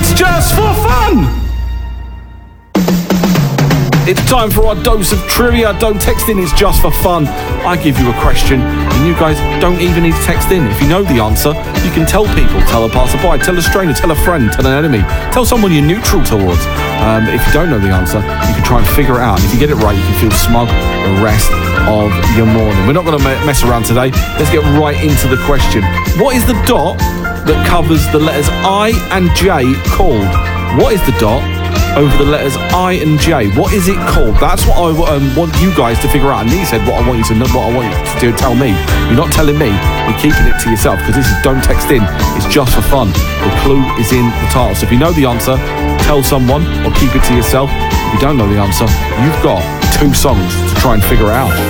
It's just for fun! It's time for our dose of trivia. Don't text in, it's just for fun. I give you a question, and you guys don't even need to text in. If you know the answer, you can tell people, tell a passerby, tell a stranger, tell a friend, tell an enemy, tell someone you're neutral towards. If you don't know the answer, you can try and figure it out. And if you get it right, you can feel smug the rest of your morning. We're not going to mess around today. Let's get right into the question. What is the dot that covers the letters I and J called? What is the dot over the letters I and J? What is it called? That's what I want you guys to figure out. And he said what I want you to know, what I want you to do, tell me. You're not telling me, you're keeping it to yourself, because this is don't text in, it's just for fun. The clue is in the title. So if you know the answer, tell someone or keep it to yourself. If you don't know the answer, you've got 2 songs to try and figure it out.